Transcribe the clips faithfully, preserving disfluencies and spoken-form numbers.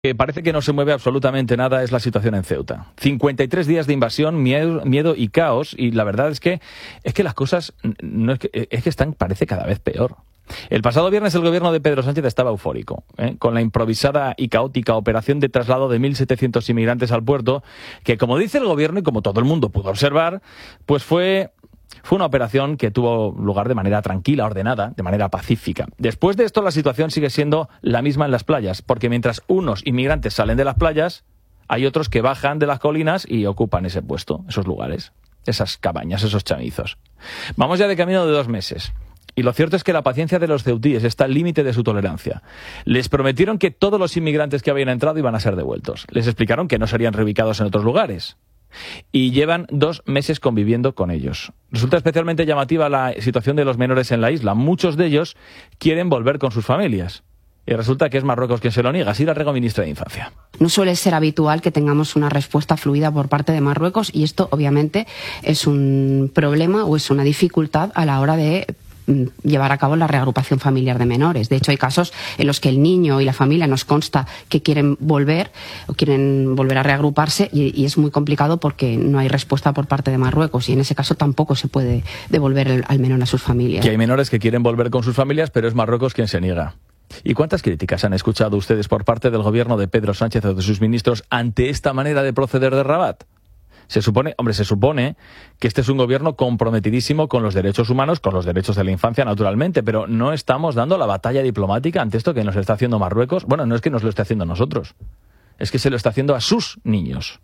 Que parece que no se mueve absolutamente nada es la situación en Ceuta. cincuenta y tres días de invasión, miedo, miedo y caos, y la verdad es que es que las cosas no es que, es que están, parece cada vez peor. El pasado viernes el gobierno de Pedro Sánchez estaba eufórico, ¿eh? con la improvisada y caótica operación de traslado de mil setecientos inmigrantes al puerto, que como dice el gobierno y como todo el mundo pudo observar, pues fue... Fue una operación que tuvo lugar de manera tranquila, ordenada, de manera pacífica. Después de esto, la situación sigue siendo la misma en las playas, porque mientras unos inmigrantes salen de las playas, hay otros que bajan de las colinas y ocupan ese puesto, esos lugares, esas cabañas, esos chamizos. Vamos ya de camino de dos meses. Y lo cierto es que la paciencia de los ceutíes está al límite de su tolerancia. Les prometieron que todos los inmigrantes que habían entrado iban a ser devueltos. Les explicaron que no serían reubicados en otros lugares. Y llevan dos meses conviviendo con ellos. Resulta especialmente llamativa la situación de los menores en la isla. Muchos de ellos quieren volver con sus familias. Y resulta que es Marruecos quien se lo niega. Sira Rego, ministra de Infancia. No suele ser habitual que tengamos una respuesta fluida por parte de Marruecos y esto obviamente es un problema o es una dificultad a la hora de llevar a cabo la reagrupación familiar de menores. De hecho, hay casos en los que el niño y la familia nos consta que quieren volver o quieren volver a reagruparse y, y es muy complicado porque no hay respuesta por parte de Marruecos y en ese caso tampoco se puede devolver el, al menor a sus familias. Que hay menores que quieren volver con sus familias, pero es Marruecos quien se niega. ¿Y cuántas críticas han escuchado ustedes por parte del gobierno de Pedro Sánchez o de sus ministros ante esta manera de proceder de Rabat? Se supone, hombre, se supone que este es un gobierno comprometidísimo con los derechos humanos, con los derechos de la infancia, naturalmente, pero no estamos dando la batalla diplomática ante esto que nos está haciendo Marruecos. Bueno, no es que nos lo esté haciendo a nosotros, es que se lo está haciendo a sus niños.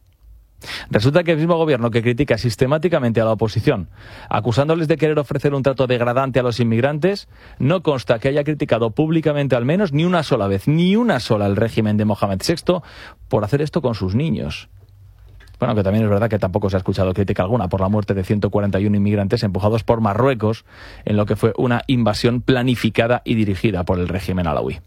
Resulta que el mismo gobierno que critica sistemáticamente a la oposición, acusándoles de querer ofrecer un trato degradante a los inmigrantes, no consta que haya criticado públicamente al menos ni una sola vez, ni una sola el régimen de Mohamed sexto por hacer esto con sus niños. Bueno, que también es verdad que tampoco se ha escuchado crítica alguna por la muerte de ciento cuarenta y uno inmigrantes empujados por Marruecos en lo que fue una invasión planificada y dirigida por el régimen alauí.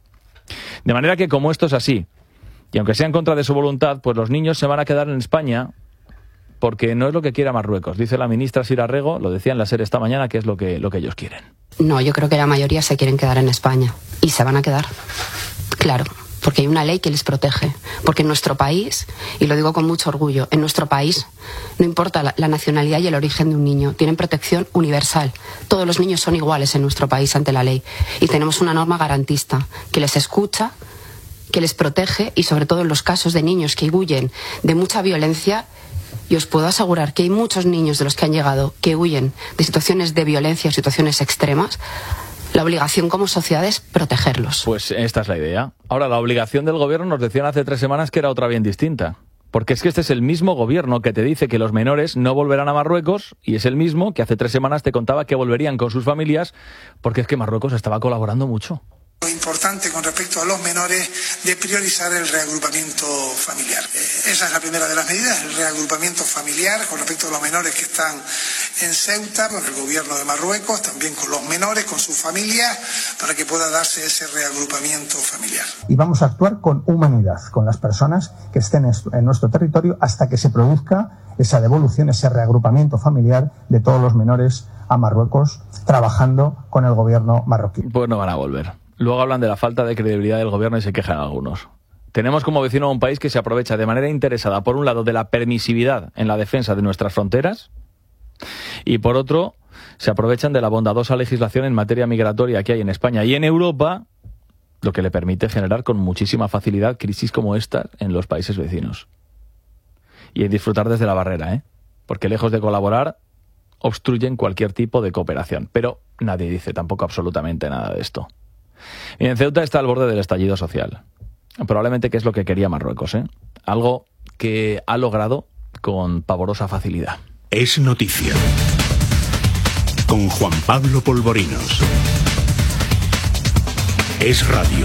De manera que como esto es así, y aunque sea en contra de su voluntad, pues los niños se van a quedar en España porque no es lo que quiera Marruecos. Dice la ministra Sira Rego, lo decía en la SER esta mañana, que es lo que, lo que ellos quieren. No, yo creo que la mayoría se quieren quedar en España y se van a quedar, claro. Porque hay una ley que les protege. Porque en nuestro país, y lo digo con mucho orgullo, en nuestro país no importa la, la nacionalidad y el origen de un niño, tienen protección universal. Todos los niños son iguales en nuestro país ante la ley. Y tenemos una norma garantista que les escucha, que les protege y sobre todo en los casos de niños que huyen de mucha violencia. Y os puedo asegurar que hay muchos niños de los que han llegado que huyen de situaciones de violencia o situaciones extremas. La obligación como sociedad es protegerlos. Pues esta es la idea. Ahora, la obligación del gobierno nos decían hace tres semanas que era otra bien distinta. Porque es que este es el mismo gobierno que te dice que los menores no volverán a Marruecos y es el mismo que hace tres semanas te contaba que volverían con sus familias porque es que Marruecos estaba colaborando mucho. Lo importante con respecto a los menores de priorizar el reagrupamiento familiar. Eh, esa es la primera de las medidas, el reagrupamiento familiar con respecto a los menores que están en Ceuta, con el gobierno de Marruecos, también con los menores, con sus familias, para que pueda darse ese reagrupamiento familiar. Y vamos a actuar con humanidad, con las personas que estén en nuestro territorio hasta que se produzca esa devolución, ese reagrupamiento familiar de todos los menores a Marruecos, trabajando con el gobierno marroquí. Pues no van a volver. Luego hablan de la falta de credibilidad del gobierno y se quejan algunos. Tenemos como vecino a un país que se aprovecha de manera interesada, por un lado, de la permisividad en la defensa de nuestras fronteras y, por otro, se aprovechan de la bondadosa legislación en materia migratoria que hay en España y en Europa, lo que le permite generar con muchísima facilidad crisis como esta en los países vecinos. Y disfrutar desde la barrera, ¿eh? Porque lejos de colaborar, obstruyen cualquier tipo de cooperación. Pero nadie dice tampoco absolutamente nada de esto. Y en Ceuta está al borde del estallido social. Probablemente que es lo que quería Marruecos, ¿eh? Algo que ha logrado con pavorosa facilidad. Es noticia. Con Juan Pablo Polvorinos. Es radio.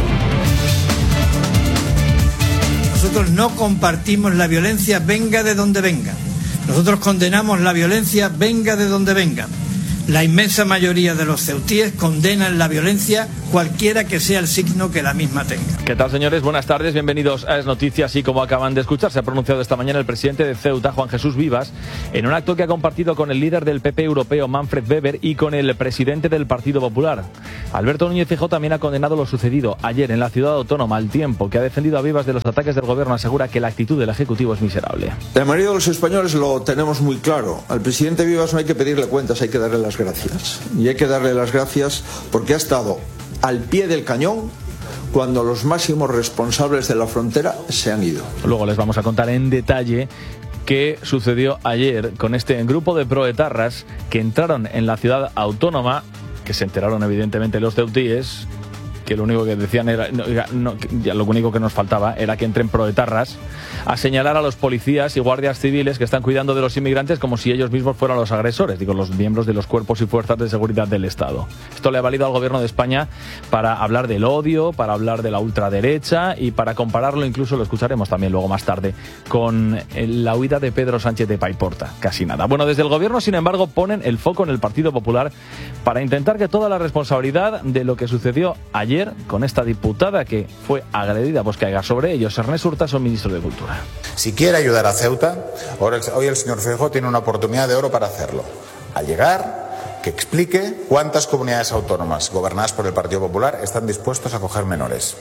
Nosotros no compartimos la violencia, venga de donde venga. Nosotros condenamos la violencia, venga de donde venga. La inmensa mayoría de los ceutíes condenan la violencia, cualquiera que sea el signo que la misma tenga. ¿Qué tal, señores? Buenas tardes, bienvenidos a Es Noticias. Y como acaban de escuchar, se ha pronunciado esta mañana el presidente de Ceuta, Juan Jesús Vivas, en un acto que ha compartido con el líder del P P europeo, Manfred Weber, y con el presidente del Partido Popular. Alberto Núñez Feijóo también ha condenado lo sucedido ayer en la ciudad autónoma. Al tiempo que ha defendido a Vivas de los ataques del gobierno, asegura que la actitud del Ejecutivo es miserable. La mayoría de los españoles lo tenemos muy claro. Al presidente Vivas no hay que pedirle cuentas, hay que darle las gracias. Y hay que darle las gracias porque ha estado al pie del cañón cuando los máximos responsables de la frontera se han ido. Luego les vamos a contar en detalle qué sucedió ayer con este grupo de proetarras que entraron en la ciudad autónoma, que se enteraron evidentemente los ceutíes, que lo único que decían era, no, no, ya lo único que nos faltaba era que entren proetarras a señalar a los policías y guardias civiles que están cuidando de los inmigrantes como si ellos mismos fueran los agresores, digo, los miembros de los cuerpos y fuerzas de seguridad del Estado. Esto le ha valido al gobierno de España para hablar del odio, para hablar de la ultraderecha y para compararlo, incluso lo escucharemos también luego más tarde, con la huida de Pedro Sánchez de Paiporta. Casi nada. Bueno, desde el gobierno, sin embargo, ponen el foco en el Partido Popular para intentar que toda la responsabilidad de lo que sucedió ayer con esta diputada que fue agredida, pues caiga sobre ellos. Ernest Urtasun, ministro de Cultura. Si quiere ayudar a Ceuta, hoy el señor Feijóo tiene una oportunidad de oro para hacerlo. Al llegar, que explique cuántas comunidades autónomas gobernadas por el Partido Popular están dispuestos a acoger menores.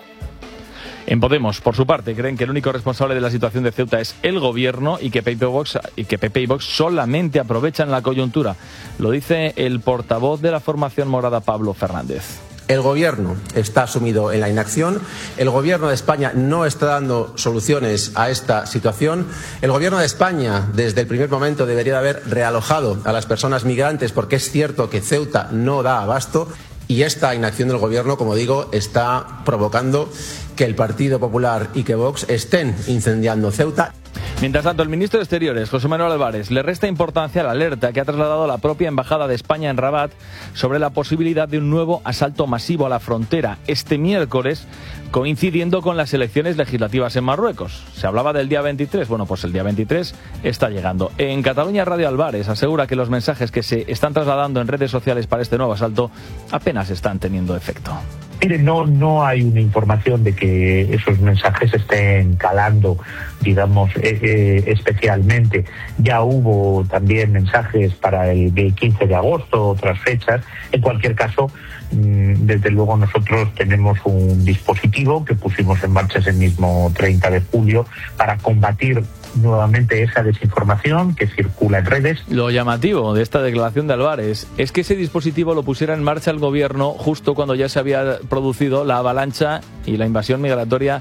En Podemos, por su parte, creen que el único responsable de la situación de Ceuta es el gobierno y que P P y Vox, y que P P y Vox solamente aprovechan la coyuntura. Lo dice el portavoz de la formación morada, Pablo Fernández. El Gobierno está sumido en la inacción, el Gobierno de España no está dando soluciones a esta situación, el Gobierno de España desde el primer momento debería de haber realojado a las personas migrantes porque es cierto que Ceuta no da abasto y esta inacción del Gobierno, como digo, está provocando que el Partido Popular y que Vox estén incendiando Ceuta. Mientras tanto, el ministro de Exteriores, José Manuel Álvarez, le resta importancia a la alerta que ha trasladado la propia Embajada de España en Rabat sobre la posibilidad de un nuevo asalto masivo a la frontera este miércoles, coincidiendo con las elecciones legislativas en Marruecos. Se hablaba del día veintitrés, bueno, pues el día veintitrés está llegando. En Cataluña, Radio Álvarez asegura que los mensajes que se están trasladando en redes sociales para este nuevo asalto apenas están teniendo efecto. Mire, no, no hay una información de que esos mensajes estén calando, digamos, eh, eh, especialmente. Ya hubo también mensajes para el quince de agosto, otras fechas. En cualquier caso, mmm, desde luego nosotros tenemos un dispositivo que pusimos en marcha ese mismo treinta de julio para combatir nuevamente esa desinformación que circula en redes. Lo llamativo de esta declaración de Álvarez es que ese dispositivo lo pusiera en marcha el gobierno justo cuando ya se había producido la avalancha y la invasión migratoria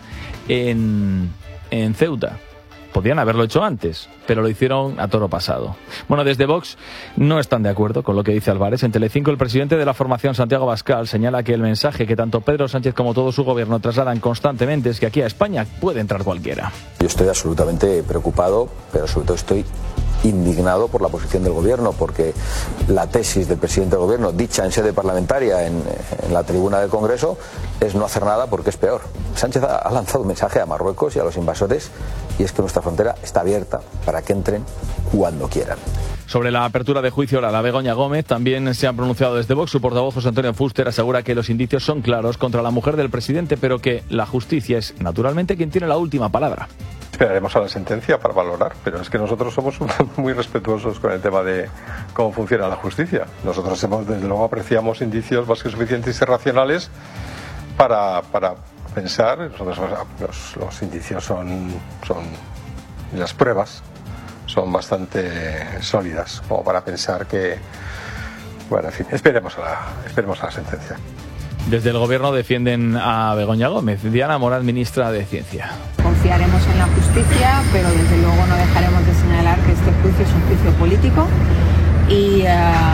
en, en Ceuta. Podían haberlo hecho antes, pero lo hicieron a toro pasado. Bueno, desde Vox no están de acuerdo con lo que dice Álvarez. En Telecinco, el presidente de la formación, Santiago Abascal, señala que el mensaje que tanto Pedro Sánchez como todo su gobierno trasladan constantemente es que aquí a España puede entrar cualquiera. Yo estoy absolutamente preocupado, pero sobre todo estoy indignado por la posición del gobierno, porque la tesis del presidente del gobierno, dicha en sede parlamentaria en, en la tribuna del Congreso, es no hacer nada porque es peor. Sánchez ha, ha lanzado un mensaje a Marruecos y a los invasores, y es que nuestra frontera está abierta para que entren cuando quieran. Sobre la apertura de juicio a la Begoña Gómez también se han pronunciado desde Vox. Su portavoz, José Antonio Fuster, asegura que los indicios son claros contra la mujer del presidente, pero que la justicia es naturalmente quien tiene la última palabra. Esperaremos a la sentencia para valorar, pero es que nosotros somos muy respetuosos con el tema de cómo funciona la justicia. Nosotros hemos, desde luego apreciamos indicios más que suficientes y racionales para, para pensar. Nosotros, los, los indicios son, son las pruebas son bastante sólidas como para pensar que, bueno, en fin, esperemos a la, esperemos a la sentencia. Desde el gobierno defienden a Begoña Gómez. Diana Morán, ministra de Ciencia. Confiaremos en la justicia, pero desde luego no dejaremos de señalar que este juicio es un juicio político y, uh,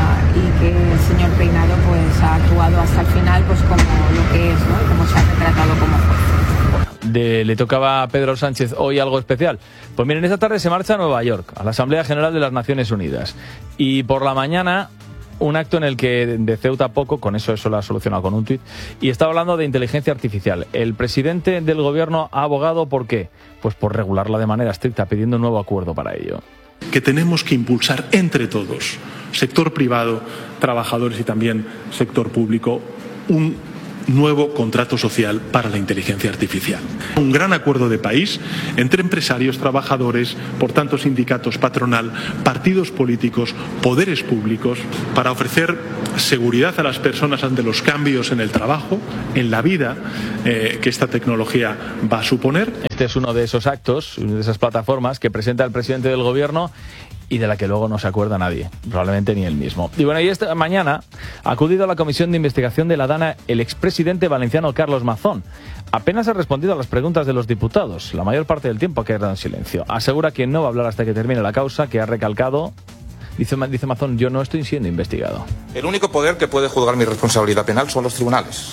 y que el señor Peinado pues ha actuado hasta el final pues como lo que es, ¿no? Como se ha retratado como juez. De, le tocaba a Pedro Sánchez hoy algo especial. Pues miren, esta tarde se marcha a Nueva York, a la Asamblea General de las Naciones Unidas. Y por la mañana, un acto en el que de Ceuta poco, con eso eso lo ha solucionado con un tuit, y está hablando de inteligencia artificial. El presidente del gobierno ha abogado, ¿por qué? Pues por regularla de manera estricta, pidiendo un nuevo acuerdo para ello. que tenemos que impulsar entre todos, sector privado, trabajadores y también sector público, un nuevo contrato social para la inteligencia artificial. Un gran acuerdo de país entre empresarios, trabajadores, por tanto sindicatos, patronal, partidos políticos, poderes públicos, para ofrecer seguridad a las personas ante los cambios en el trabajo, en la vida eh, que esta tecnología va a suponer. Este es uno de esos actos, una de esas plataformas que presenta el presidente del gobierno y de la que luego no se acuerda nadie, probablemente ni él mismo. Y bueno, y esta mañana ha acudido a la comisión de investigación de la DANA el expresidente valenciano Carlos Mazón. Apenas ha respondido a las preguntas de los diputados, la mayor parte del tiempo ha quedado en silencio. Asegura que no va a hablar hasta que termine la causa, que ha recalcado, dice, dice Mazón, yo no estoy siendo investigado. El único poder que puede juzgar mi responsabilidad penal son los tribunales,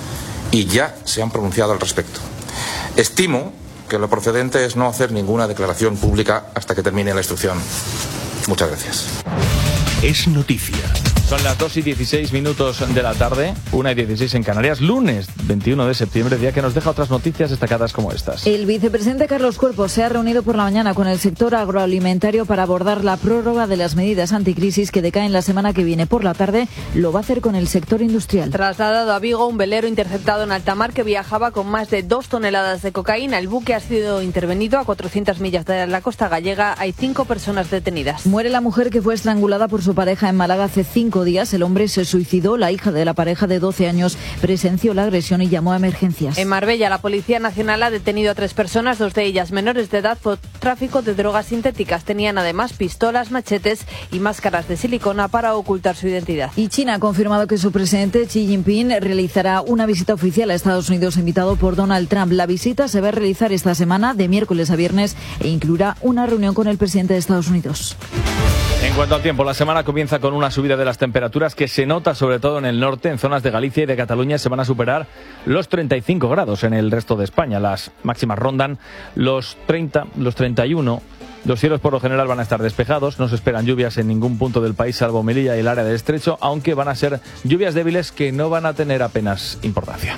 y ya se han pronunciado al respecto. Estimo que lo procedente es no hacer ninguna declaración pública hasta que termine la instrucción. Muchas gracias. Es noticia. Son las dos y dieciséis minutos de la tarde, una y dieciséis en Canarias, lunes veintiuno de septiembre, día que nos deja otras noticias destacadas como estas. El vicepresidente Carlos Cuerpo se ha reunido por la mañana con el sector agroalimentario para abordar la prórroga de las medidas anticrisis que decaen la semana que viene. Por la tarde lo va a hacer con el sector industrial. Trasladado a Vigo, un velero interceptado en alta mar que viajaba con más de dos toneladas de cocaína. El buque ha sido intervenido a cuatrocientas millas de la costa gallega. Hay cinco personas detenidas. Muere la mujer que fue estrangulada por su pareja en Málaga hace cinco días. El hombre se suicidó. La hija de la pareja de doce años presenció la agresión y llamó a emergencias. En Marbella, la Policía Nacional ha detenido a tres personas, dos de ellas menores de edad, por tráfico de drogas sintéticas. Tenían además pistolas, machetes y máscaras de silicona para ocultar su identidad. Y China ha confirmado que su presidente Xi Jinping realizará una visita oficial a Estados Unidos invitado por Donald Trump. La visita se va a realizar esta semana de miércoles a viernes e incluirá una reunión con el presidente de Estados Unidos. En cuanto al tiempo, la semana comienza con una subida de las temperaturas que se nota sobre todo en el norte. En zonas de Galicia y de Cataluña se van a superar los treinta y cinco grados. En el resto de España las máximas rondan los treinta, los treinta y uno. Los cielos por lo general van a estar despejados, no se esperan lluvias en ningún punto del país salvo Melilla y el área del Estrecho, aunque van a ser lluvias débiles que no van a tener apenas importancia.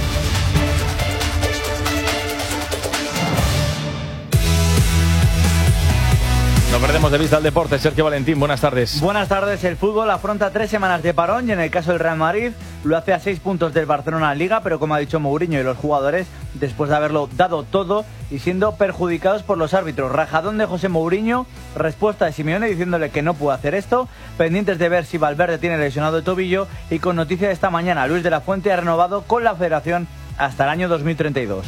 No perdemos de vista el deporte. Sergio Valentín, buenas tardes. Buenas tardes. El fútbol afronta tres semanas de parón y en el caso del Real Madrid lo hace a seis puntos del Barcelona en Liga, pero como ha dicho Mourinho y los jugadores, después de haberlo dado todo y siendo perjudicados por los árbitros. Rajadón de José Mourinho, respuesta de Simeone diciéndole que no puede hacer esto, pendientes de ver si Valverde tiene lesionado el tobillo y con noticia de esta mañana, Luis de la Fuente ha renovado con la Federación hasta el año dos mil treinta y dos.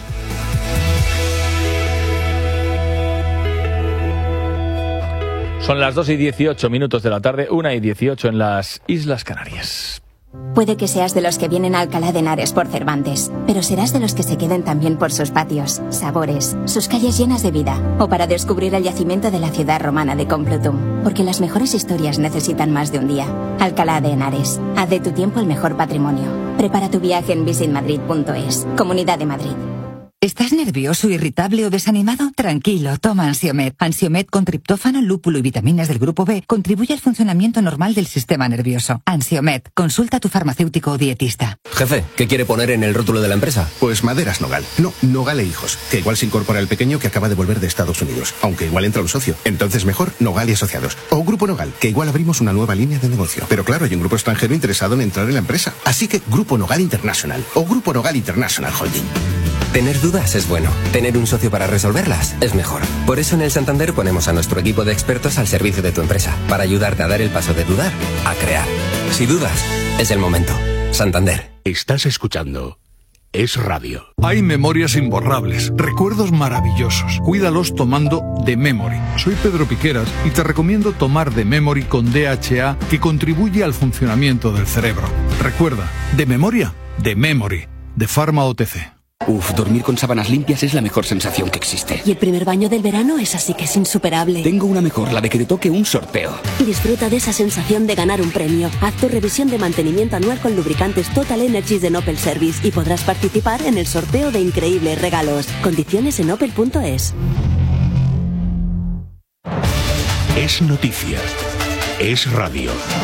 Son las dos y dieciocho minutos de la tarde, una y dieciocho en las Islas Canarias. Puede que seas de los que vienen a Alcalá de Henares por Cervantes, pero serás de los que se queden también por sus patios, sabores, sus calles llenas de vida, o para descubrir el yacimiento de la ciudad romana de Complutum, porque las mejores historias necesitan más de un día. Alcalá de Henares, haz de tu tiempo el mejor patrimonio. Prepara tu viaje en visit madrid punto es. Comunidad de Madrid. ¿Estás nervioso, irritable o desanimado? Tranquilo, toma Ansiomed. Ansiomed con triptófano, lúpulo y vitaminas del grupo B contribuye al funcionamiento normal del sistema nervioso. Ansiomed, consulta a tu farmacéutico o dietista. Jefe, ¿qué quiere poner en el rótulo de la empresa? Pues Maderas Nogal. No, Nogal e Hijos, que igual se incorpora el pequeño que acaba de volver de Estados Unidos, aunque igual entra un socio. Entonces mejor Nogal y Asociados. O Grupo Nogal, que igual abrimos una nueva línea de negocio. Pero claro, hay un grupo extranjero interesado en entrar en la empresa. Así que Grupo Nogal International o Grupo Nogal International Holding. Tener dudas es bueno. Tener un socio para resolverlas es mejor. Por eso en el Santander ponemos a nuestro equipo de expertos al servicio de tu empresa, para ayudarte a dar el paso de dudar a crear. Si dudas, es el momento. Santander. Estás escuchando Es Radio. Hay memorias imborrables, recuerdos maravillosos. Cuídalos tomando The Memory. Soy Pedro Piqueras y te recomiendo tomar The Memory con D H A, que contribuye al funcionamiento del cerebro. Recuerda, de memoria, The Memory, de Pharma O T C. Uf, dormir con sábanas limpias es la mejor sensación que existe. Y el primer baño del verano es así que es insuperable. Tengo una mejor, la de que te toque un sorteo. Disfruta de esa sensación de ganar un premio. Haz tu revisión de mantenimiento anual con lubricantes Total Energies de Opel Service y podrás participar en el sorteo de increíbles regalos. Condiciones en opel punto es. Es noticia. Es radio.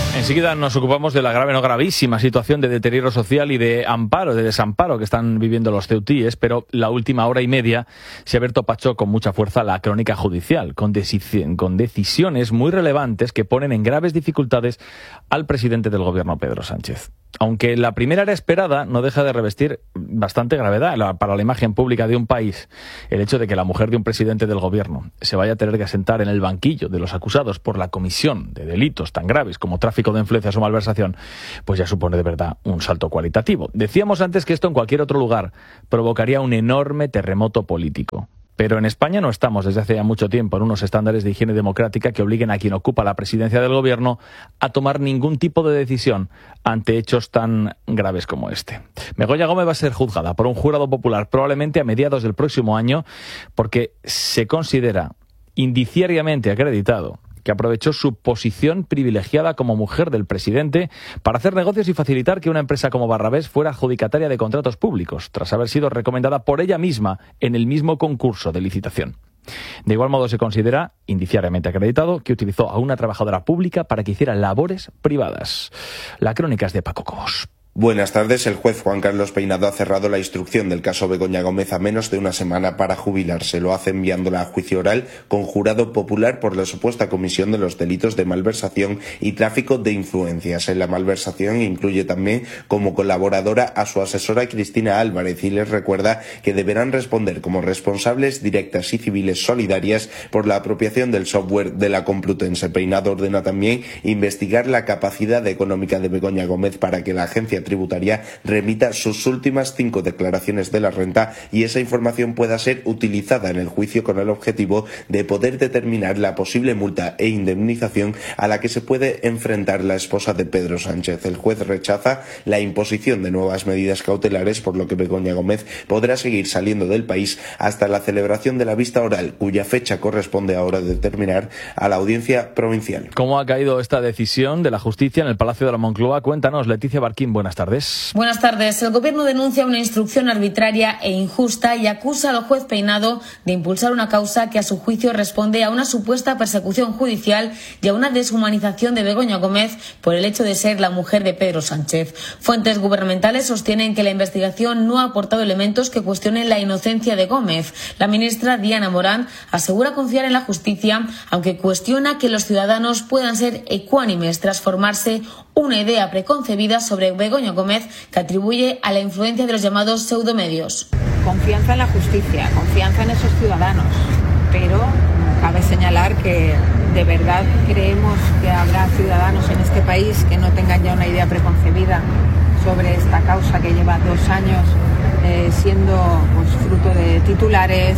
Enseguida nos ocupamos de la grave, no gravísima situación de deterioro social y de amparo, de desamparo que están viviendo los ceutíes, pero la última hora y media se ha abierto pacho con mucha fuerza la crónica judicial, con, deci- con decisiones muy relevantes que ponen en graves dificultades al presidente del gobierno, Pedro Sánchez. Aunque la primera era esperada, no deja de revestir bastante gravedad la, para la imagen pública de un país el hecho de que la mujer de un presidente del gobierno se vaya a tener que sentar en el banquillo de los acusados por la comisión de delitos tan graves como tráfico de influencias o malversación, pues ya supone de verdad un salto cualitativo. Decíamos antes que esto en cualquier otro lugar provocaría un enorme terremoto político. Pero en España no estamos desde hace ya mucho tiempo en unos estándares de higiene democrática que obliguen a quien ocupa la presidencia del gobierno a tomar ningún tipo de decisión ante hechos tan graves como este. Begoña Gómez va a ser juzgada por un jurado popular probablemente a mediados del próximo año porque se considera indiciariamente acreditado que aprovechó su posición privilegiada como mujer del presidente para hacer negocios y facilitar que una empresa como Barrabés fuera adjudicataria de contratos públicos, tras haber sido recomendada por ella misma en el mismo concurso de licitación. De igual modo se considera indiciariamente acreditado que utilizó a una trabajadora pública para que hiciera labores privadas. La crónica es de Paco Cobos. Buenas tardes. El juez Juan Carlos Peinado ha cerrado la instrucción del caso Begoña Gómez a menos de una semana para jubilarse. Lo hace enviándola a juicio oral con jurado popular por la supuesta comisión de los delitos de malversación y tráfico de influencias. En la malversación incluye también como colaboradora a su asesora Cristina Álvarez y les recuerda que deberán responder como responsables directas y civiles solidarias por la apropiación del software de la Complutense. Peinado ordena también investigar la capacidad económica de Begoña Gómez para que la agencia tributaria remita sus últimas cinco declaraciones de la renta y esa información pueda ser utilizada en el juicio con el objetivo de poder determinar la posible multa e indemnización a la que se puede enfrentar la esposa de Pedro Sánchez. El juez rechaza la imposición de nuevas medidas cautelares, por lo que Begoña Gómez podrá seguir saliendo del país hasta la celebración de la vista oral, cuya fecha corresponde ahora determinar a la audiencia provincial. ¿Cómo ha caído esta decisión de la justicia en el Palacio de la Moncloa? Cuéntanos, Leticia Barquín. Buenas tardes. Buenas tardes. El Gobierno denuncia una instrucción arbitraria e injusta y acusa al juez Peinado de impulsar una causa que a su juicio responde a una supuesta persecución judicial y a una deshumanización de Begoña Gómez por el hecho de ser la mujer de Pedro Sánchez. Fuentes gubernamentales sostienen que la investigación no ha aportado elementos que cuestionen la inocencia de Gómez. La ministra Diana Morán asegura confiar en la justicia, aunque cuestiona que los ciudadanos puedan ser ecuánimes tras formarse una idea preconcebida sobre Begoña Gómez que atribuye a la influencia de los llamados pseudomedios. Confianza en la justicia, confianza en esos ciudadanos, pero cabe señalar que de verdad creemos que habrá ciudadanos en este país que no tengan ya una idea preconcebida sobre esta causa que lleva dos años eh, siendo pues, fruto de titulares,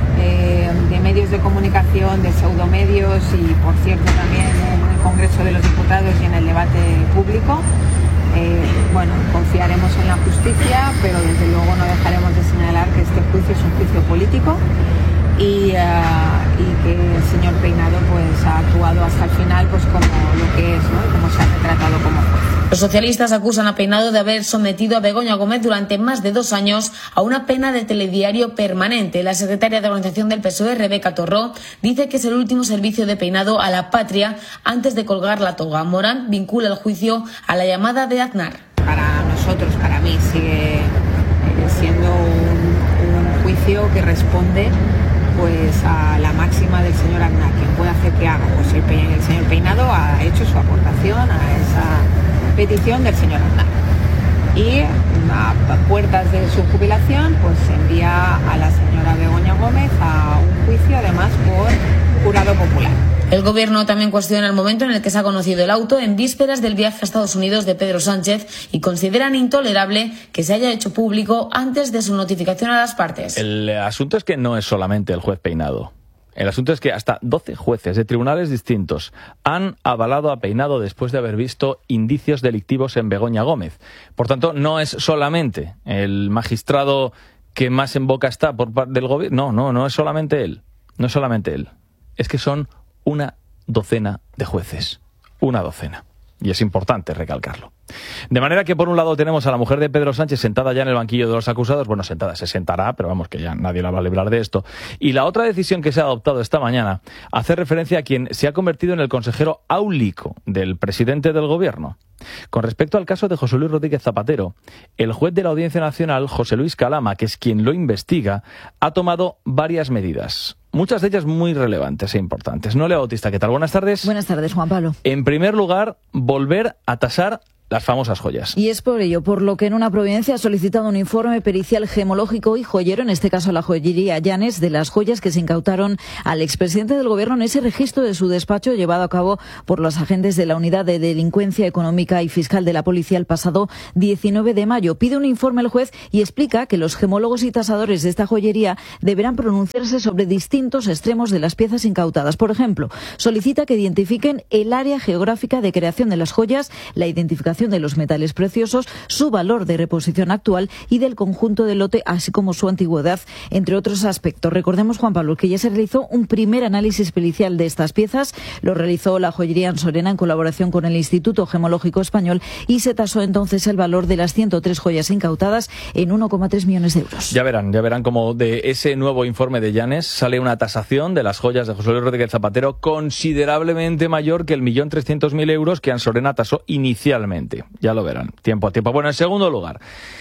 eh, de medios de comunicación, de pseudomedios y, por cierto, también en el Congreso de los Diputados y en el debate público. Eh, bueno, confiaremos en la justicia, pero desde luego no dejaremos de señalar que este juicio es un juicio político y, uh, y que el señor Peinado pues ha actuado hasta el final pues como lo que es, ¿no? Como se ha retratado como juez. Los socialistas acusan a Peinado de haber sometido a Begoña Gómez durante más de dos años a una pena de telediario permanente. La secretaria de organización del P S O E, Rebeca Torró, dice que es el último servicio de Peinado a la patria antes de colgar la toga. Morán vincula el juicio a la llamada de Aznar. Para nosotros, para mí, sigue siendo un, un juicio que responde pues a la máxima del señor Aznar. ¿Quién puede hacer que haga? Pues el, el señor Peinado ha hecho su aportación a esa petición del señor Aznar. Y a puertas de su jubilación, pues se envía a la señora Begoña Gómez a un juicio, además por jurado popular. El Gobierno también cuestiona el momento en el que se ha conocido el auto en vísperas del viaje a Estados Unidos de Pedro Sánchez y consideran intolerable que se haya hecho público antes de su notificación a las partes. El asunto es que no es solamente el juez Peinado. El asunto es que hasta doce jueces de tribunales distintos han avalado a Peinado después de haber visto indicios delictivos en Begoña Gómez. Por tanto, no es solamente el magistrado que más en boca está por parte del gobierno. No, no, no es solamente él. No es solamente él. Es que son una docena de jueces. Una docena. Y es importante recalcarlo. De manera que, por un lado, tenemos a la mujer de Pedro Sánchez sentada ya en el banquillo de los acusados. Bueno, sentada, se sentará, pero vamos, que ya nadie la va a librar de esto. Y la otra decisión que se ha adoptado esta mañana hace referencia a quien se ha convertido en el consejero áulico del presidente del gobierno. Con respecto al caso de José Luis Rodríguez Zapatero, el juez de la Audiencia Nacional, José Luis Calama, que es quien lo investiga, ha tomado varias medidas. Muchas de ellas muy relevantes e importantes. Noelia Bautista, ¿qué tal? Buenas tardes. Buenas tardes, Juan Pablo. En primer lugar, volver a tasar las famosas joyas. Y es por ello, por lo que en una providencia ha solicitado un informe pericial gemológico y joyero, en este caso la joyería Llanes, de las joyas que se incautaron al expresidente del gobierno en ese registro de su despacho llevado a cabo por los agentes de la Unidad de Delincuencia Económica y Fiscal de la Policía el pasado diecinueve de mayo. Pide un informe el juez y explica que los gemólogos y tasadores de esta joyería deberán pronunciarse sobre distintos extremos de las piezas incautadas. Por ejemplo, solicita que identifiquen el área geográfica de creación de las joyas, la identificación de los metales preciosos, su valor de reposición actual y del conjunto del lote, así como su antigüedad, entre otros aspectos. Recordemos, Juan Pablo, que ya se realizó un primer análisis pericial de estas piezas, lo realizó la joyería Ansorena en colaboración con el Instituto Gemológico Español y se tasó entonces el valor de las ciento tres joyas incautadas en uno coma tres millones de euros. Ya verán, ya verán como de ese nuevo informe de Llanes sale una tasación de las joyas de José Luis Rodríguez Zapatero considerablemente mayor que el millón trescientos mil euros que Ansorena tasó inicialmente. Ya lo verán, tiempo a tiempo. Bueno, en segundo lugar,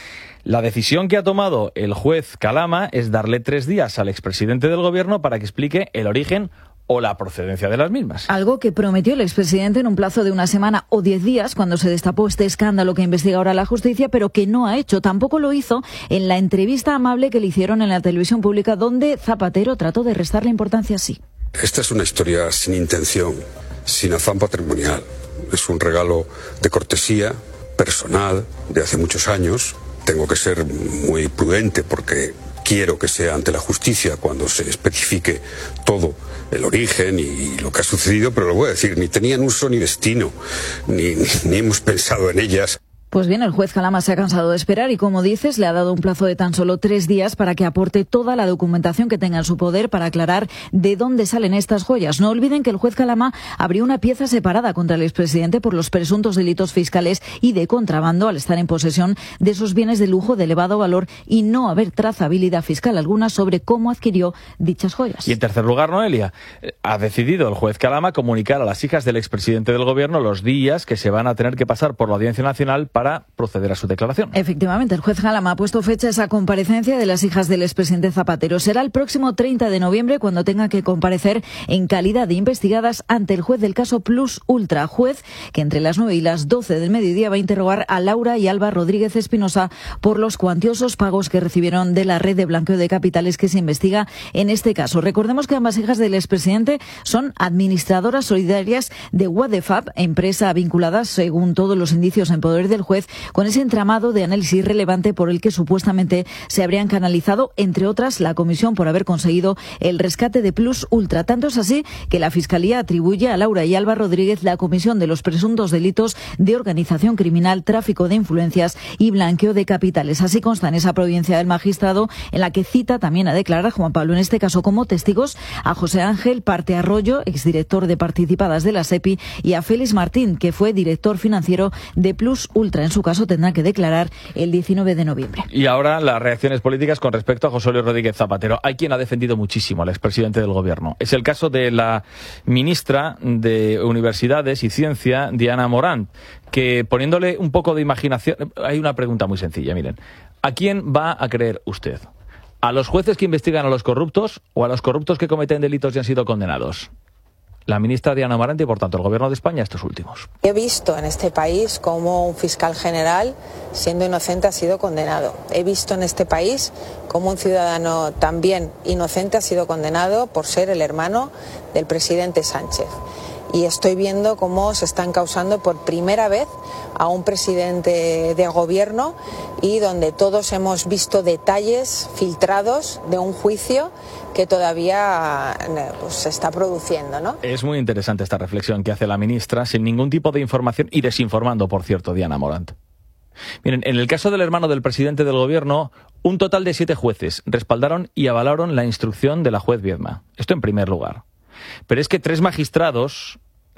la decisión que ha tomado el juez Calama es darle tres días al expresidente del gobierno para que explique el origen o la procedencia de las mismas. Algo que prometió el expresidente en un plazo de una semana o diez días cuando se destapó este escándalo que investiga ahora la justicia, pero que no ha hecho. Tampoco lo hizo en la entrevista amable que le hicieron en la televisión pública, donde Zapatero trató de restarle importancia así. Esta es una historia sin intención, sin afán patrimonial. Es un regalo de cortesía personal de hace muchos años. Tengo que ser muy prudente porque quiero que sea ante la justicia cuando se especifique todo el origen y lo que ha sucedido, pero lo voy a decir, ni tenían uso ni destino, ni, ni, ni hemos pensado en ellas. Pues bien, el juez Calama se ha cansado de esperar y, como dices, le ha dado un plazo de tan solo tres días para que aporte toda la documentación que tenga en su poder para aclarar de dónde salen estas joyas. No olviden que el juez Calama abrió una pieza separada contra el expresidente por los presuntos delitos fiscales y de contrabando al estar en posesión de esos bienes de lujo de elevado valor y no haber trazabilidad fiscal alguna sobre cómo adquirió dichas joyas. Y en tercer lugar, Noelia, ha decidido el juez Calama comunicar a las hijas del expresidente del gobierno los días que se van a tener que pasar por la Audiencia Nacional para para proceder a su declaración. Efectivamente, el juez Calama ha puesto fecha a esa comparecencia de las hijas del expresidente Zapatero. Será el próximo treinta de noviembre cuando tengan que comparecer en calidad de investigadas ante el juez del caso Plus Ultra, juez que entre las nueve y las doce del mediodía va a interrogar a Laura y Alba Rodríguez Espinosa por los cuantiosos pagos que recibieron de la red de blanqueo de capitales que se investiga en este caso. Recordemos que ambas hijas del expresidente son administradoras solidarias de Wadefab, empresa vinculada, según todos los indicios en poder del juez, con ese entramado de análisis relevante por el que supuestamente se habrían canalizado, entre otras, la comisión por haber conseguido el rescate de Plus Ultra. Tanto es así que la Fiscalía atribuye a Laura y Alba Rodríguez la comisión de los presuntos delitos de organización criminal, tráfico de influencias y blanqueo de capitales. Así consta en esa providencia del magistrado, en la que cita también a declarar Juan Pablo, en este caso como testigos, a José Ángel Parte Arroyo, exdirector de Participadas de la SEPI, y a Félix Martín, que fue director financiero de Plus Ultra. En su caso tendrá que declarar el diecinueve de noviembre. Y ahora las reacciones políticas con respecto a José Luis Rodríguez Zapatero. Hay quien ha defendido muchísimo al expresidente del gobierno. Es el caso de la ministra de Universidades y Ciencia, Diana Morant, que poniéndole un poco de imaginación, hay una pregunta muy sencilla, miren. ¿A quién va a creer usted? ¿A los jueces que investigan a los corruptos o a los corruptos que cometen delitos y han sido condenados? La ministra Diana Morant y, por tanto, el Gobierno de España, estos últimos. He visto en este país cómo un fiscal general, siendo inocente, ha sido condenado. He visto en este país cómo un ciudadano también inocente ha sido condenado por ser el hermano del presidente Sánchez. Y estoy viendo cómo se están causando por primera vez a un presidente de gobierno y donde todos hemos visto detalles filtrados de un juicio que todavía pues, se está produciendo, ¿no? Es muy interesante esta reflexión que hace la ministra, sin ningún tipo de información y desinformando, por cierto, Diana Morant. Miren, en el caso del hermano del presidente del gobierno, un total de siete jueces respaldaron y avalaron la instrucción de la juez Viedma. Esto en primer lugar. Pero es que tres magistrados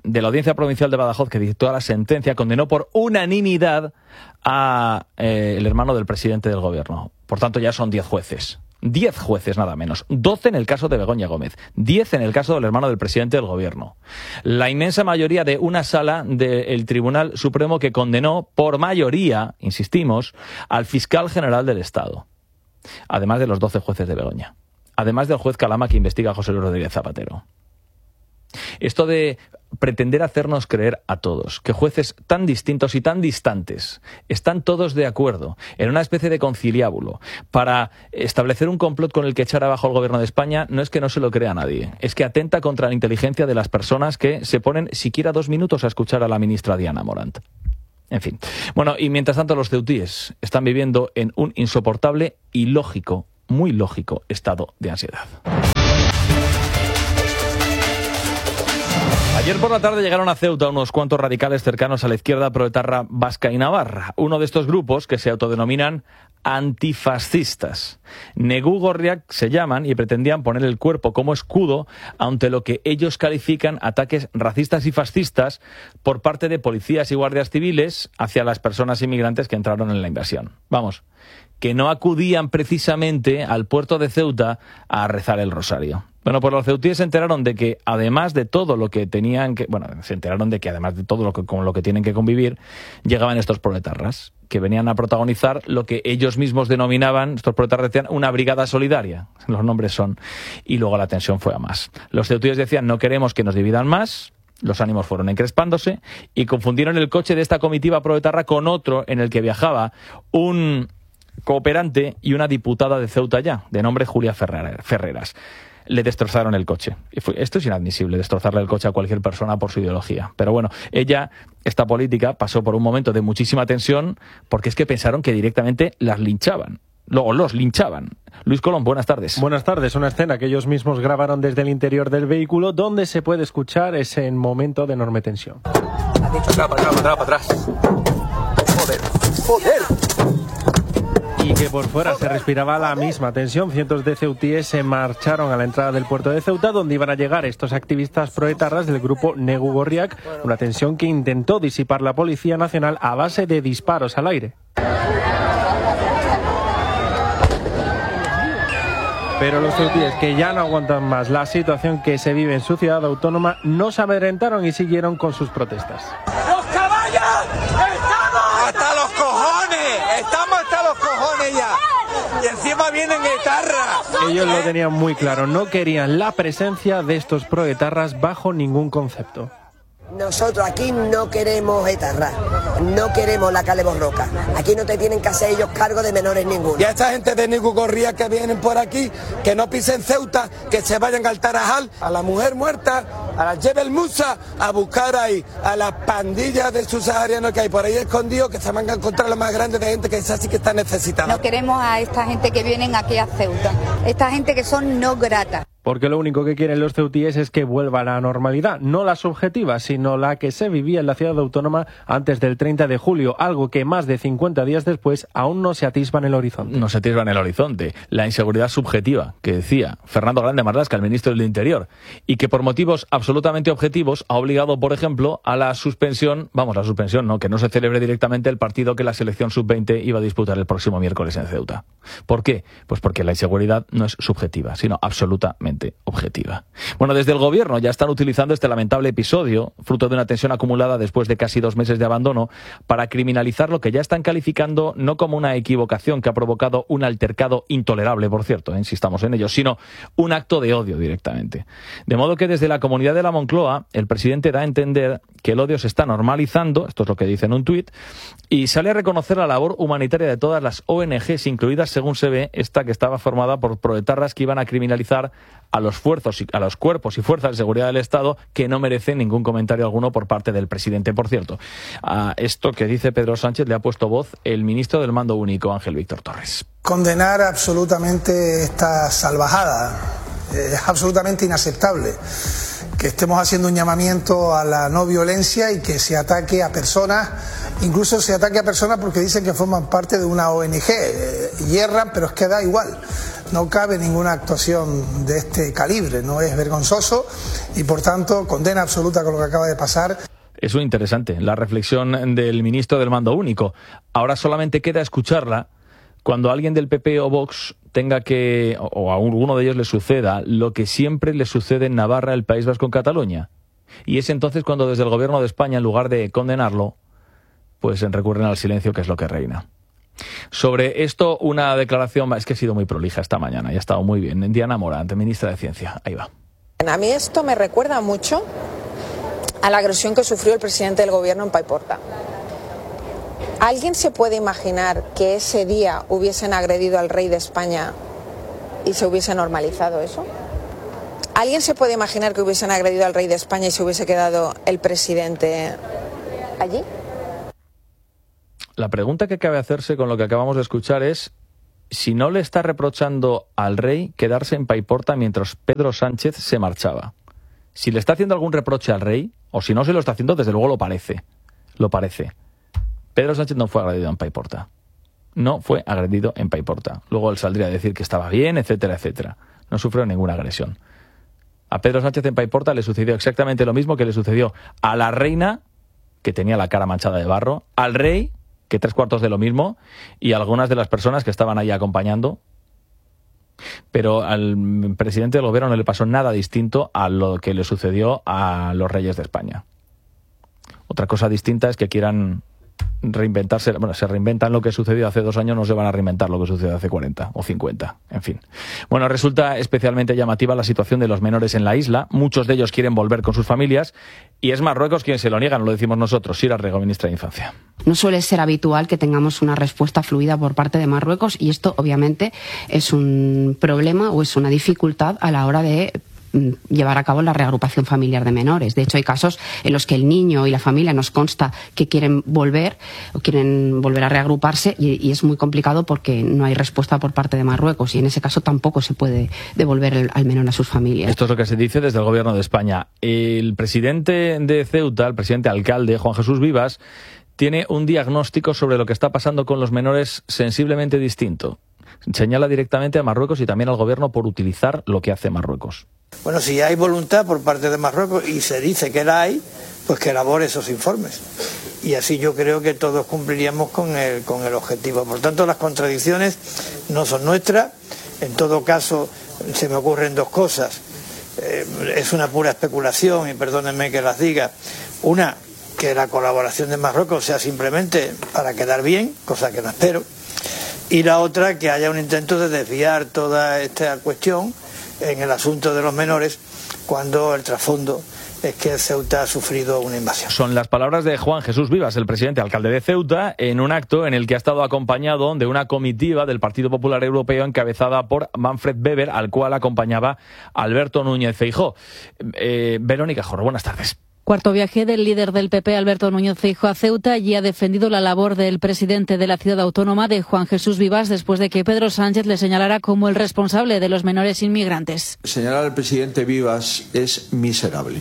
de la Audiencia Provincial de Badajoz, que dictó la sentencia, condenó por unanimidad a eh, el hermano del presidente del gobierno. Por tanto, ya son diez jueces. Diez jueces, nada menos. Doce en el caso de Begoña Gómez. Diez en el caso del hermano del presidente del gobierno. La inmensa mayoría de una sala del Tribunal Supremo que condenó por mayoría, insistimos, al fiscal general del Estado. Además de los doce jueces de Begoña. Además del juez Calama que investiga a José Luis Rodríguez Zapatero. Esto de pretender hacernos creer a todos que jueces tan distintos y tan distantes están todos de acuerdo en una especie de conciliábulo para establecer un complot con el que echar abajo al gobierno de España, no es que no se lo crea nadie, es que atenta contra la inteligencia de las personas que se ponen siquiera dos minutos a escuchar a la ministra Diana Morant. En fin. Bueno, y mientras tanto los ceutíes están viviendo en un insoportable y lógico, muy lógico estado de ansiedad. Ayer por la tarde llegaron a Ceuta unos cuantos radicales cercanos a la izquierda proetarra vasca y navarra, uno de estos grupos que se autodenominan antifascistas. Negú Gorriak se llaman y pretendían poner el cuerpo como escudo ante lo que ellos califican ataques racistas y fascistas por parte de policías y guardias civiles hacia las personas inmigrantes que entraron en la invasión. Vamos, que no acudían precisamente al puerto de Ceuta a rezar el rosario. Bueno, pues los ceutíes se enteraron de que además de todo lo que tenían que... Bueno, se enteraron de que además de todo lo que, con lo que tienen que convivir, llegaban estos proetarras, que venían a protagonizar lo que ellos mismos denominaban, estos proetarras decían, una brigada solidaria. Los nombres son. Y luego la tensión fue a más. Los ceutíes decían, no queremos que nos dividan más. Los ánimos fueron encrespándose y confundieron el coche de esta comitiva proetarra con otro en el que viajaba un cooperante y una diputada de Ceuta ya, de nombre Julia Ferreras. Le destrozaron el coche. Y fue, esto es inadmisible, destrozarle el coche a cualquier persona por su ideología. Pero bueno, ella, esta política, pasó por un momento de muchísima tensión porque es que pensaron que directamente las linchaban. Luego los linchaban. Luis Colón, buenas tardes. Buenas tardes. Una escena que ellos mismos grabaron desde el interior del vehículo donde se puede escuchar ese momento de enorme tensión. Para atrás, para atrás, para atrás. Joder, joder. Y que por fuera se respiraba la misma tensión. Cientos de ceutíes se marcharon a la entrada del puerto de Ceuta, donde iban a llegar estos activistas proetarras del grupo Negú Gorriak, una tensión que intentó disipar la Policía Nacional a base de disparos al aire. Pero los ceutíes, que ya no aguantan más la situación que se vive en su ciudad autónoma, no se amedrentaron y siguieron con sus protestas. ¡Los caballos! ¡Estamos hasta los cojones! ¡Estamos hasta los cojones ya! Y encima vienen etarras. Ellos lo tenían muy claro, no querían la presencia de estos proetarras bajo ningún concepto. Nosotros aquí no queremos etarras, no queremos la Cale Borroca. Aquí no te tienen que hacer ellos cargo de menores ninguno. Y a esta gente de Negú Gorriak que vienen por aquí, que no pisen Ceuta, que se vayan al Tarajal, a la mujer muerta, a la Jebel Musa, a buscar ahí a las pandillas de subsaharianos que hay por ahí escondidos, que se van a encontrar lo más grande de gente que es así que está necesitada. No queremos a esta gente que vienen aquí a Ceuta, esta gente que son no gratas. Porque lo único que quieren los ceutíes es que vuelva a la normalidad, no la subjetiva, sino la que se vivía en la ciudad autónoma antes del treinta de julio, algo que más de cincuenta días después aún no se atisba en el horizonte. No se atisba en el horizonte. La inseguridad subjetiva, que decía Fernando Grande Marlaska, el ministro del Interior, y que por motivos absolutamente objetivos ha obligado, por ejemplo, a la suspensión, vamos, la suspensión, no, que no se celebre directamente el partido que la selección sub veinte iba a disputar el próximo miércoles en Ceuta. ¿Por qué? Pues porque la inseguridad no es subjetiva, sino absolutamente objetiva. Bueno, desde el gobierno ya están utilizando este lamentable episodio, fruto de una tensión acumulada después de casi dos meses de abandono, para criminalizar lo que ya están calificando no como una equivocación que ha provocado un altercado intolerable, por cierto, eh, insistamos en ello, sino un acto de odio directamente. De modo que desde la comunidad de la Moncloa, el presidente da a entender que el odio se está normalizando, esto es lo que dice en un tuit, y sale a reconocer la labor humanitaria de todas las O N Ges, incluidas, según se ve, esta que estaba formada por proetarras que iban a criminalizar a los, fuerzos, a los cuerpos y fuerzas de seguridad del Estado, que no merecen ningún comentario alguno por parte del presidente. Por cierto, a esto que dice Pedro Sánchez le ha puesto voz el ministro del Mando Único, Ángel Víctor Torres. Condenar absolutamente esta salvajada. Es absolutamente inaceptable que estemos haciendo un llamamiento a la no violencia y que se ataque a personas, incluso se ataque a personas porque dicen que forman parte de una O N G. Eh, hierran, pero es que da igual. No cabe ninguna actuación de este calibre, no es vergonzoso y por tanto condena absoluta con lo que acaba de pasar. Es muy interesante la reflexión del ministro del mando único. Ahora solamente queda escucharla cuando alguien del P P o Vox tenga que, o a alguno de ellos le suceda, lo que siempre le sucede en Navarra, el País Vasco, en Cataluña. Y es entonces cuando desde el gobierno de España, en lugar de condenarlo, pues recurren al silencio, que es lo que reina. Sobre esto, una declaración, es que ha sido muy prolija esta mañana y ha estado muy bien. Diana Morant, ministra de Ciencia. Ahí va. A mí esto me recuerda mucho a la agresión que sufrió el presidente del gobierno en Paiporta. ¿Alguien se puede imaginar que ese día hubiesen agredido al rey de España y se hubiese normalizado eso? ¿Alguien se puede imaginar que hubiesen agredido al rey de España y se hubiese quedado el presidente allí? La pregunta que cabe hacerse con lo que acabamos de escuchar es si no le está reprochando al rey quedarse en Paiporta mientras Pedro Sánchez se marchaba. Si le está haciendo algún reproche al rey, o si no se lo está haciendo, desde luego lo parece. Lo parece. Pedro Sánchez no fue agredido en Paiporta. No fue agredido en Paiporta. Luego él saldría a decir que estaba bien, etcétera, etcétera. No sufrió ninguna agresión. A Pedro Sánchez en Paiporta le sucedió exactamente lo mismo que le sucedió a la reina, que tenía la cara manchada de barro, al rey, que tres cuartos de lo mismo, y algunas de las personas que estaban ahí acompañando. Pero al presidente del gobierno no le pasó nada distinto a lo que le sucedió a los reyes de España. Otra cosa distinta es que quieran reinventarse, bueno, se reinventan lo que sucedió hace dos años, no se van a reinventar lo que sucedió hace cuarenta o cincuenta, en fin. Bueno, resulta especialmente llamativa la situación de los menores en la isla. Muchos de ellos quieren volver con sus familias y es Marruecos quien se lo niega, no lo decimos nosotros. Sira Rego, ministra de Infancia. No suele ser habitual que tengamos una respuesta fluida por parte de Marruecos y esto obviamente es un problema o es una dificultad a la hora de llevar a cabo la reagrupación familiar de menores. De hecho, hay casos en los que el niño y la familia nos consta que quieren volver o quieren volver a reagruparse y, y es muy complicado porque no hay respuesta por parte de Marruecos y en ese caso tampoco se puede devolver el, al menor a sus familias. Esto es lo que se dice desde el gobierno de España. El presidente de Ceuta, el presidente alcalde, Juan Jesús Vivas, tiene un diagnóstico sobre lo que está pasando con los menores sensiblemente distinto. Señala directamente a Marruecos y también al gobierno por utilizar lo que hace Marruecos. Bueno, si hay voluntad por parte de Marruecos y se dice que la hay, pues que elabore esos informes. Y así yo creo que todos cumpliríamos con el, con el objetivo. Por tanto, las contradicciones no son nuestras. En todo caso, se me ocurren dos cosas. Eh, es una pura especulación, y perdónenme que las diga. Una, que la colaboración de Marruecos sea simplemente para quedar bien, cosa que no espero. Y la otra, que haya un intento de desviar toda esta cuestión en el asunto de los menores, cuando el trasfondo es que Ceuta ha sufrido una invasión. Son las palabras de Juan Jesús Vivas, el presidente alcalde de Ceuta, en un acto en el que ha estado acompañado de una comitiva del Partido Popular Europeo encabezada por Manfred Weber, al cual acompañaba Alberto Núñez Feijóo. Eh, Verónica Jorro, buenas tardes. Cuarto viaje del líder del P P, Alberto Núñez Feijóo, a Ceuta, y ha defendido la labor del presidente de la ciudad autónoma, de Juan Jesús Vivas, después de que Pedro Sánchez le señalara como el responsable de los menores inmigrantes. Señalar al presidente Vivas es miserable.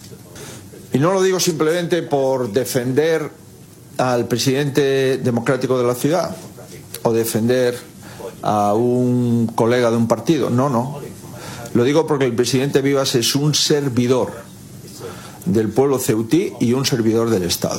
Y no lo digo simplemente por defender al presidente democrático de la ciudad o defender a un colega de un partido. No, no. Lo digo porque el presidente Vivas es un servidor del pueblo ceutí y un servidor del Estado.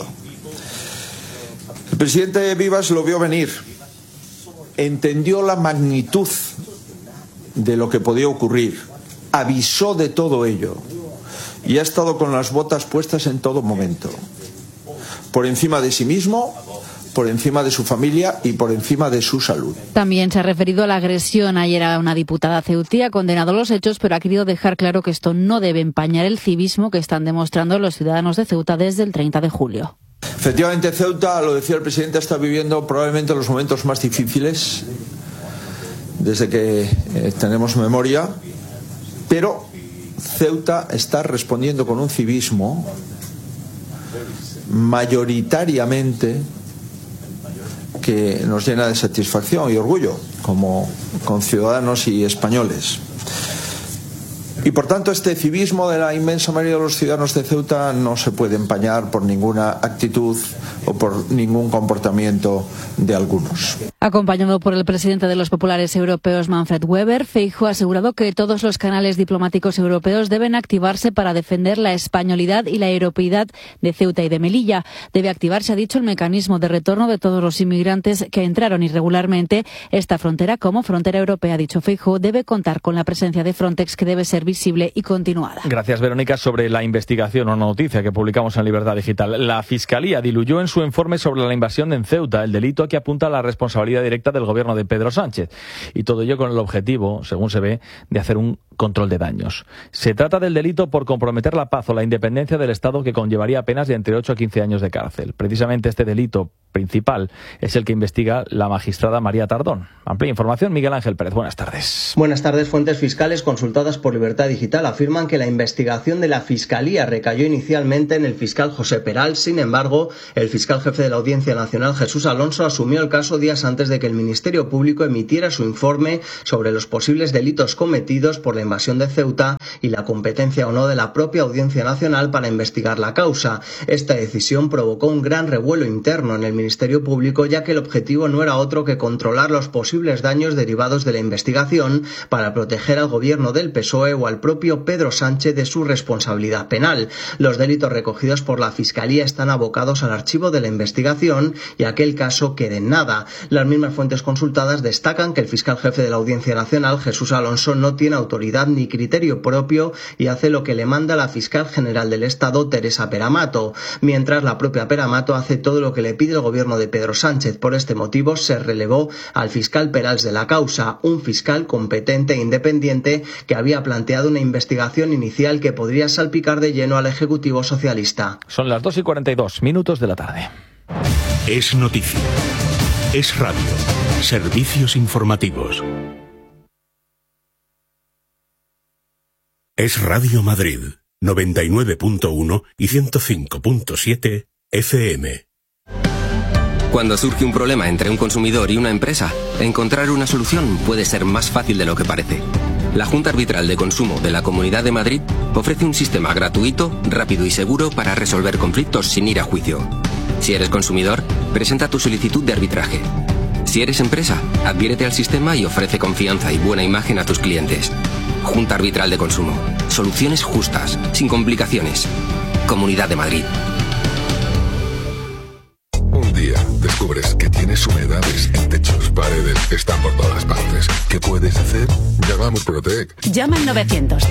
El presidente Vivas lo vio venir, entendió la magnitud de lo que podía ocurrir, avisó de todo ello y ha estado con las botas puestas en todo momento, por encima de sí mismo, por encima de su familia y por encima de su salud. También se ha referido a la agresión ayer a una diputada ceutí, ha condenado los hechos, pero ha querido dejar claro que esto no debe empañar el civismo que están demostrando los ciudadanos de Ceuta desde el treinta de julio. Efectivamente, Ceuta, lo decía el presidente, está viviendo probablemente los momentos más difíciles desde que eh, tenemos memoria, pero Ceuta está respondiendo con un civismo mayoritariamente que nos llena de satisfacción y orgullo como conciudadanos y españoles. Y por tanto este civismo de la inmensa mayoría de los ciudadanos de Ceuta no se puede empañar por ninguna actitud o por ningún comportamiento de algunos. Acompañado por el presidente de los populares europeos, Manfred Weber, Feijóo ha asegurado que todos los canales diplomáticos europeos deben activarse para defender la españolidad y la europeidad de Ceuta y de Melilla. Debe activarse, ha dicho, el mecanismo de retorno de todos los inmigrantes que entraron irregularmente. Esta frontera, como frontera europea, ha dicho Feijóo, debe contar con la presencia de Frontex, que debe ser visible y continuada. Gracias, Verónica. Sobre la investigación, una noticia que publicamos en Libertad Digital. La Fiscalía diluyó en su informe sobre la invasión en Ceuta el delito que apunta a la responsabilidad directa del gobierno de Pedro Sánchez. Y todo ello con el objetivo, según se ve, de hacer un control de daños. Se trata del delito por comprometer la paz o la independencia del Estado, que conllevaría penas de entre ocho a quince años de cárcel. Precisamente este delito principal es el que investiga la magistrada María Tardón. Amplia información, Miguel Ángel Pérez. Buenas tardes. Buenas tardes. Fuentes fiscales consultadas por Libertad Digital afirman que la investigación de la Fiscalía recayó inicialmente en el fiscal José Peral. Sin embargo, el fiscal jefe de la Audiencia Nacional, Jesús Alonso, asumió el caso días antes de que el Ministerio Público emitiera su informe sobre los posibles delitos cometidos por la invasión de Ceuta y la competencia o no de la propia Audiencia Nacional para investigar la causa. Esta decisión provocó un gran revuelo interno en el Ministerio Público, ya que el objetivo no era otro que controlar los posibles daños derivados de la investigación para proteger al gobierno del P S O E o al propio Pedro Sánchez de su responsabilidad penal. Los delitos recogidos por la Fiscalía están abocados al archivo de la investigación y aquel caso quede en nada. Las mismas fuentes consultadas destacan que el fiscal jefe de la Audiencia Nacional, Jesús Alonso, no tiene autoridad ni criterio propio y hace lo que le manda la fiscal general del Estado, Teresa Peramato, mientras la propia Peramato hace todo lo que le pide el gobierno de Pedro Sánchez. Por este motivo se relevó al fiscal Perals de la causa, un fiscal competente e independiente que había planteado una investigación inicial que podría salpicar de lleno al Ejecutivo socialista. Son las dos y cuarenta y dos minutos de la tarde. Es noticia. Es radio. Servicios informativos. Es Radio Madrid, noventa y nueve punto uno y ciento cinco punto siete F M. Cuando surge un problema entre un consumidor y una empresa, encontrar una solución puede ser más fácil de lo que parece. La Junta Arbitral de Consumo de la Comunidad de Madrid ofrece un sistema gratuito, rápido y seguro para resolver conflictos sin ir a juicio. Si eres consumidor, presenta tu solicitud de arbitraje. Si eres empresa, adhiérete al sistema y ofrece confianza y buena imagen a tus clientes. Junta Arbitral de Consumo. Soluciones justas, sin complicaciones. Comunidad de Madrid. Un día descubres que tienes humedades en techos, paredes, están por todas partes. ¿Qué puedes hacer? Llamamos Protec. Llama al novecientos.